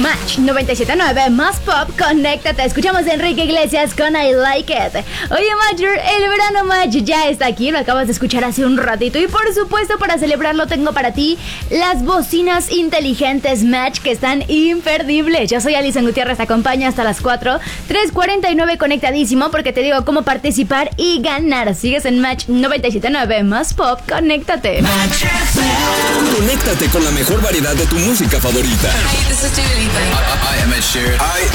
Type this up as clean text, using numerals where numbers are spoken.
Match 97.9 más pop, conéctate. Escuchamos a Enrique Iglesias con I Like It. Oye, Matcher, el verano Match ya está aquí. Lo acabas de escuchar hace un ratito. Y por supuesto, para celebrarlo, tengo para ti las bocinas inteligentes Match que están imperdibles. Yo soy Alison Gutiérrez, te acompaña hasta las 4. 3:49 conectadísimo porque te digo cómo participar y ganar. Sigues en Match 97.9 más pop, conéctate. Match. Conéctate con la mejor variedad de tu música favorita. Hey, this is Dua Lipa. I am Ed Sheeran.